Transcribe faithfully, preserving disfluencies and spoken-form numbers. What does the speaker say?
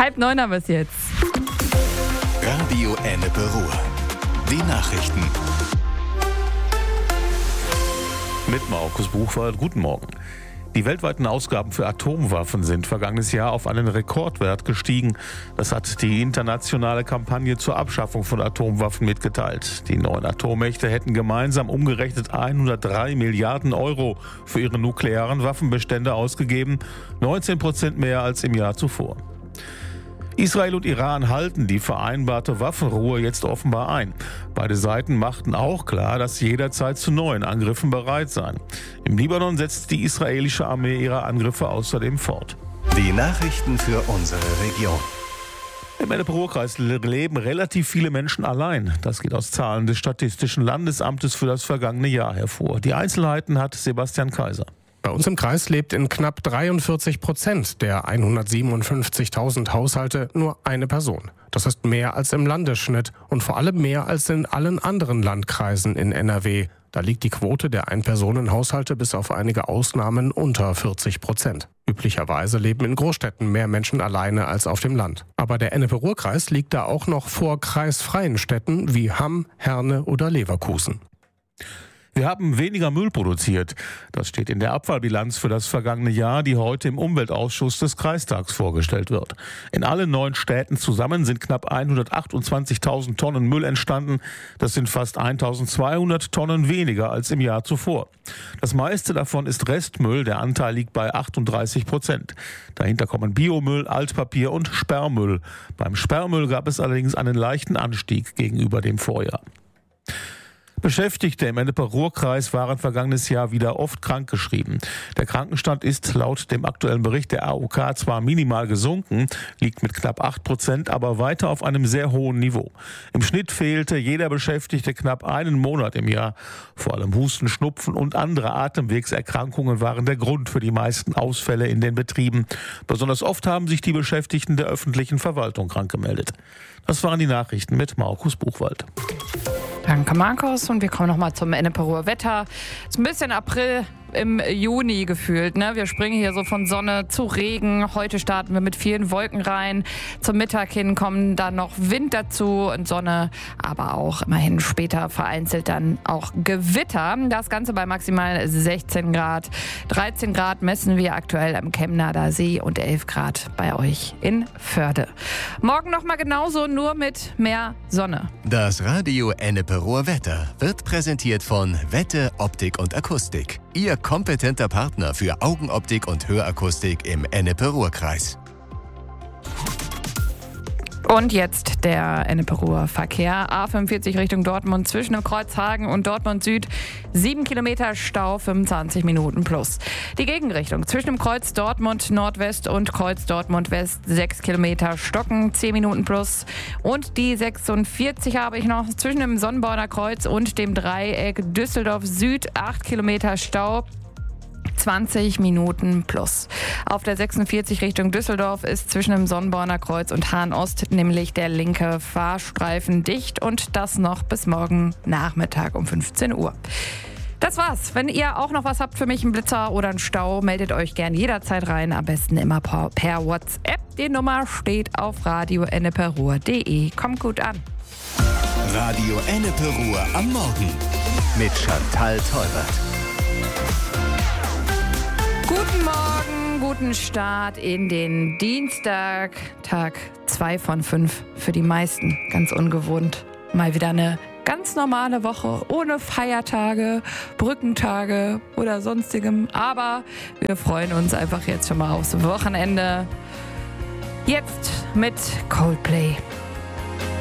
Halb neun haben wir es jetzt. Radio Ennepe Ruhr. Die Nachrichten. Mit Markus Buchwald, guten Morgen. Die weltweiten Ausgaben für Atomwaffen sind vergangenes Jahr auf einen Rekordwert gestiegen. Das hat die internationale Kampagne zur Abschaffung von Atomwaffen mitgeteilt. Die neuen Atommächte hätten gemeinsam umgerechnet hundertdrei Milliarden Euro für ihre nuklearen Waffenbestände ausgegeben, neunzehn Prozent mehr als im Jahr zuvor. Israel und Iran halten die vereinbarte Waffenruhe jetzt offenbar ein. Beide Seiten machten auch klar, dass sie jederzeit zu neuen Angriffen bereit seien. Im Libanon setzt die israelische Armee ihre Angriffe außerdem fort. Die Nachrichten für unsere Region. Im Ennepe-Ruhr-Kreis leben relativ viele Menschen allein. Das geht aus Zahlen des Statistischen Landesamtes für das vergangene Jahr hervor. Die Einzelheiten hat Sebastian Kaiser. Bei uns im Kreis lebt in knapp dreiundvierzig Prozent der hundertsiebenundfünfzigtausend Haushalte nur eine Person. Das ist mehr als im Landesschnitt und vor allem mehr als in allen anderen Landkreisen in N R W. Da liegt die Quote der Ein-Personen-Haushalte bis auf einige Ausnahmen unter vierzig Prozent. Üblicherweise leben in Großstädten mehr Menschen alleine als auf dem Land. Aber der Ennepe-Ruhr-Kreis liegt da auch noch vor kreisfreien Städten wie Hamm, Herne oder Leverkusen. Wir haben weniger Müll produziert. Das steht in der Abfallbilanz für das vergangene Jahr, die heute im Umweltausschuss des Kreistags vorgestellt wird. In allen neun Städten zusammen sind knapp hundertachtundzwanzigtausend Tonnen Müll entstanden. Das sind fast eintausendzweihundert Tonnen weniger als im Jahr zuvor. Das meiste davon ist Restmüll. Der Anteil liegt bei achtunddreißig Prozent. Dahinter kommen Biomüll, Altpapier und Sperrmüll. Beim Sperrmüll gab es allerdings einen leichten Anstieg gegenüber dem Vorjahr. Beschäftigte im Ennepe-Ruhr-Kreis waren vergangenes Jahr wieder oft krankgeschrieben. Der Krankenstand ist laut dem aktuellen Bericht der A O K zwar minimal gesunken, liegt mit knapp acht Prozent, aber weiter auf einem sehr hohen Niveau. Im Schnitt fehlte jeder Beschäftigte knapp einen Monat im Jahr. Vor allem Husten, Schnupfen und andere Atemwegserkrankungen waren der Grund für die meisten Ausfälle in den Betrieben. Besonders oft haben sich die Beschäftigten der öffentlichen Verwaltung krank gemeldet. Das waren die Nachrichten mit Markus Buchwald. Danke, Markus. Und wir kommen nochmal zum Ennepe-Ruhr Wetter. Es ist ein bisschen April im Juni gefühlt, ne? Wir springen hier so von Sonne zu Regen. Heute starten wir mit vielen Wolken rein. Zum Mittag hin kommen dann noch Wind dazu und Sonne, aber auch immerhin später vereinzelt dann auch Gewitter. Das Ganze bei maximal sechzehn Grad. dreizehn Grad messen wir aktuell am Chemnader See und elf Grad bei euch in Förde. Morgen nochmal genauso, nur mit mehr Sonne. Das Radio Ennepe-Ruhr Wetter wird präsentiert von Wette, Optik und Akustik. Ihr kompetenter Partner für Augenoptik und Hörakustik im Ennepe-Ruhr-Kreis. Und jetzt der Ennepe-Ruhr-Verkehr. A fünfundvierzig Richtung Dortmund zwischen dem Kreuzhagen und Dortmund Süd. sieben Kilometer Stau, fünfundzwanzig Minuten plus. Die Gegenrichtung zwischen dem Kreuz Dortmund Nordwest und Kreuz Dortmund West. sechs Kilometer Stocken, zehn Minuten plus. Und die sechsundvierzig habe ich noch zwischen dem Sonnenborner Kreuz und dem Dreieck Düsseldorf Süd. acht Kilometer Stau, zwanzig Minuten plus. Auf der sechsundvierzig Richtung Düsseldorf ist zwischen dem Sonnenborner Kreuz und Hahn Ost nämlich der linke Fahrstreifen dicht und das noch bis morgen Nachmittag um fünfzehn Uhr. Das war's. Wenn ihr auch noch was habt für mich, einen Blitzer oder einen Stau, meldet euch gern jederzeit rein. Am besten immer per WhatsApp. Die Nummer steht auf radio ennepe ruhr punkt de. Kommt gut an. Radio Ennepe-Ruhr am Morgen mit Chantal Teubert. Guten Morgen, guten Start in den Dienstag, Tag zwei von fünf für die meisten. Ganz ungewohnt. Mal wieder eine ganz normale Woche, ohne Feiertage, Brückentage oder sonstigem. Aber wir freuen uns einfach jetzt schon mal aufs Wochenende. Jetzt mit Coldplay.